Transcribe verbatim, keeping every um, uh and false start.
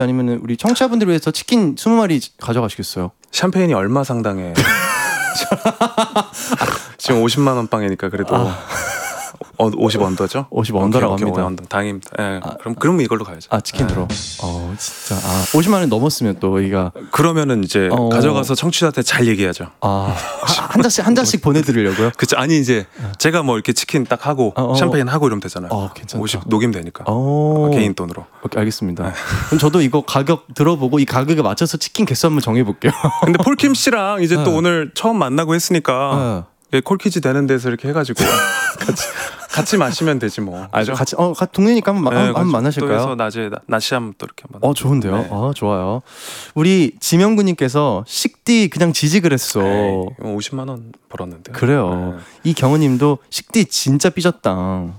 아니면 우리 청취자분들을 위해서 치킨 스무 마리 가져가시겠어요? 샴페인이 얼마 상당해? 지금 오십만 원 빵이니까 그래도 아. 어, 오십 언더죠? 오십 언더라고 오케이, 합니다. 오케이, 언더. 다행입니다. 예, 아, 그럼 그럼 이걸로 가야죠. 아 치킨으로. 예. 어 진짜 아, 오십만 원 넘었으면 또 여기가 그러면은 이제 어... 가져가서 청취자한테 잘 얘기하죠. 아한 잔씩 한 잔씩 보내드리려고요? 그쵸. 아니 이제 제가 뭐 이렇게 치킨 딱 하고 어, 어, 샴페인 하고 이러면 되잖아요. 어, 괜찮다. 오십 녹이면 되니까. 어... 개인 돈으로. 오케이, 알겠습니다. 네. 그럼 저도 이거 가격 들어보고 이 가격에 맞춰서 치킨 개수 한번 정해볼게요. 근데 폴킴 씨랑 이제 네. 또 오늘 처음 만나고 했으니까 네. 콜키즈 되는 데서 이렇게 해가지고 같이 같이 마시면 되지 뭐. 아, 같이 어 동네니까 한번, 네, 한번 만나실까요? 그래서 낮에 낮시 한번 또 이렇게 한번. 어 좋은데요. 네. 아 좋아요. 우리 지명구님께서 식디 그냥 지직을 했어. 에이, 오십만 원 벌었는데. 그래요. 네. 이 경우님도 식디 진짜 삐졌다.